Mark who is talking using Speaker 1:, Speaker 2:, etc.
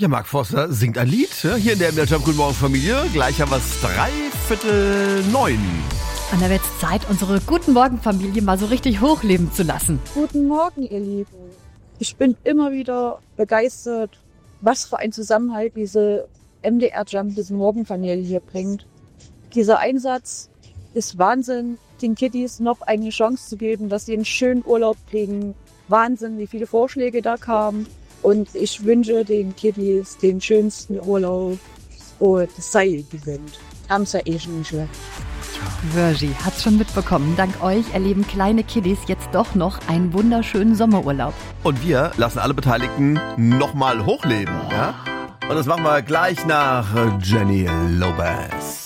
Speaker 1: Ja, Mark Forster singt ein Lied, ja, hier in der MDR Jump. Guten Morgen, Familie. Gleich haben wir es 8:45.
Speaker 2: Und da wird es Zeit, unsere Guten Morgen Familie mal so richtig hochleben zu lassen.
Speaker 3: Guten Morgen, ihr Lieben. Ich bin immer wieder begeistert, was für ein Zusammenhalt diese MDR Jump, diese Morgenfamilie hier bringt. Dieser Einsatz ist Wahnsinn, den Kiddies noch eine Chance zu geben, dass sie einen schönen Urlaub kriegen. Wahnsinn, wie viele Vorschläge da kamen. Und ich wünsche den Kiddies den schönsten Urlaub und es sei ihnen gegönnt. Haben sie ja eh schon nicht schlecht.
Speaker 2: Virgie hat's schon mitbekommen. Dank euch erleben kleine Kiddies jetzt doch noch einen wunderschönen Sommerurlaub.
Speaker 1: Und wir lassen alle Beteiligten nochmal hochleben. Ja? Und das machen wir gleich nach Jenny Lopez.